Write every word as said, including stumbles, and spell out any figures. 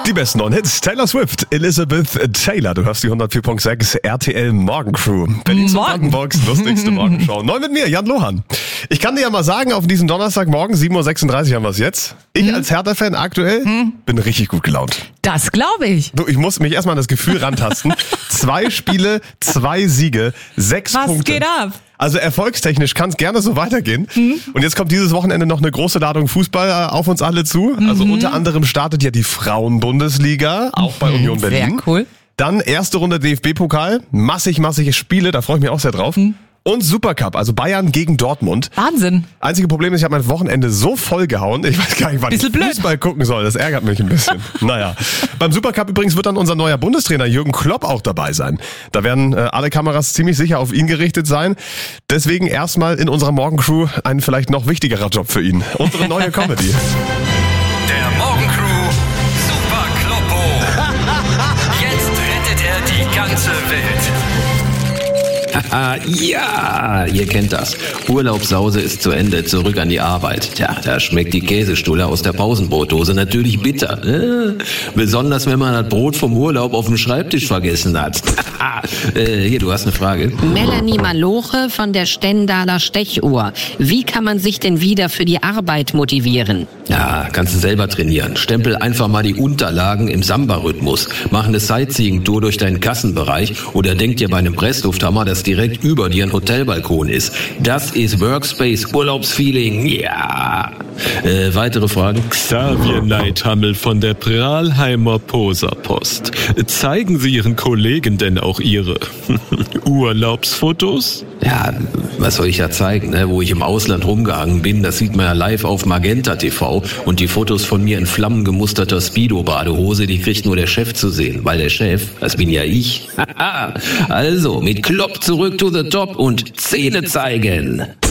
Die besten neuen Hits. Taylor Swift, Elizabeth Taylor. Du hörst die hundertvier Komma sechs R T L Morgencrew. Berlins und Brandenburgs lustigste Morgenshow. Neu mit mir, Jan Lohan. Ich kann dir ja mal sagen, auf diesem Donnerstagmorgen, sieben Uhr sechsunddreißig haben wir es jetzt. Ich hm? als Hertha-Fan aktuell hm? bin richtig gut gelaunt. Das glaube ich. Du, ich muss mich erstmal an das Gefühl rantasten. Zwei Spiele, zwei Siege, sechs Was Punkte. Was geht ab? Also erfolgstechnisch kann es gerne so weitergehen. Mhm. Und jetzt kommt dieses Wochenende noch eine große Ladung Fußball auf uns alle zu. Mhm. Also unter anderem startet ja die Frauen-Bundesliga, auch bei mhm. Union Berlin. Sehr cool. Dann erste Runde D F B-Pokal, massig, massige Spiele, da freue ich mich auch sehr drauf. Mhm. Und Supercup, also Bayern gegen Dortmund. Wahnsinn. Einzige Problem ist, ich habe mein Wochenende so voll gehauen, ich weiß gar nicht, wann Bisschen ich Fußball blöd. gucken soll. Das ärgert mich ein bisschen. Naja. Beim Supercup übrigens wird dann unser neuer Bundestrainer Jürgen Klopp auch dabei sein. Da werden äh, alle Kameras ziemlich sicher auf ihn gerichtet sein. Deswegen erstmal in unserer Morgencrew ein vielleicht noch wichtigerer Job für ihn. Unsere neue Comedy. Der Morgencrew Super Kloppo. Jetzt rettet er die ganze Welt. Ja, ihr kennt das. Urlaubssause ist zu Ende, zurück an die Arbeit. Tja, da schmeckt die Käsestulle aus der Pausenbrotdose natürlich bitter. Äh, besonders, wenn man das Brot vom Urlaub auf dem Schreibtisch vergessen hat. äh, hier, du hast eine Frage. Melanie Maloche von der Stendaler Stechuhr. Wie kann man sich denn wieder für die Arbeit motivieren? Ja, kannst du selber trainieren. Stempel einfach mal die Unterlagen im Samba-Rhythmus. Mach eine Sightseeing-Tour durch deinen Kassenbereich oder denk dir bei einem Presslufthammer, dass direkt über dir ein Hotelbalkon ist. Das ist Workspace Urlaubsfeeling. Ja. Äh, weitere Fragen? Xavier Neithammel von der Prahlheimer Poserpost. Zeigen Sie Ihren Kollegen denn auch Ihre Urlaubsfotos? Ja, was soll ich ja zeigen, ne? Wo ich im Ausland rumgehangen bin, das sieht man ja live auf Magenta T V. Und die Fotos von mir in flammengemusterter Speedo-Badehose, die kriegt nur der Chef zu sehen. Weil der Chef, das bin ja ich. Also, mit Klopp zurück to the top und Zähne zeigen.